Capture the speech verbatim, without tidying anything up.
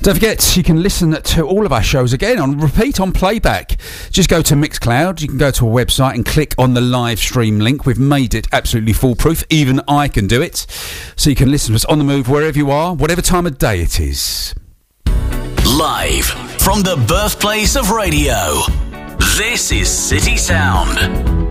Don't forget, you can listen to all of our shows again on repeat, on playback. Just go to Mixcloud. You can go to a website and click on the live stream link. We've made it absolutely foolproof. Even I can do it. So you can listen to us on the move wherever you are, whatever time of day it is. Live from the birthplace of radio, this is City Sound.